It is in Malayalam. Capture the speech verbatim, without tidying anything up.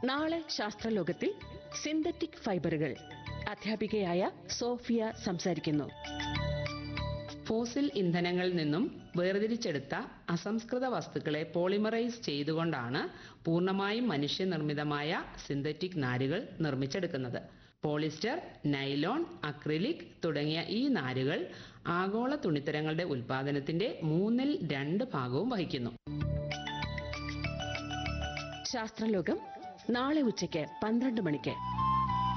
നാളെ ശാസ്ത്രലോകത്തിൽ സിന്തറ്റിക് ഫൈബറുകൾ, അധ്യാപികയായ സോഫിയ സംസാരിക്കുന്നു. ഫോസിൽ ഇന്ധനങ്ങളിൽ നിന്നും വേർതിരിച്ചെടുത്ത അസംസ്കൃത വസ്തുക്കളെ പോളിമറൈസ് ചെയ്തുകൊണ്ടാണ് പൂർണ്ണമായും മനുഷ്യനിർമ്മിതമായ സിന്തറ്റിക് നാരുകൾ നിർമ്മിച്ചെടുക്കുന്നത്. പോളിസ്റ്റർ, നൈലോൺ, അക്രിലിക് തുടങ്ങിയ ഈ നാരുകൾ ആഗോള തുണിത്തരങ്ങളുടെ ഉൽപ്പാദനത്തിന്റെ മൂന്നിൽ രണ്ട് ഭാഗവും വഹിക്കുന്നു. ശാസ്ത്രലോകം നാളെ ഉച്ചയ്ക്ക് പന്ത്രണ്ട് മണിക്ക്.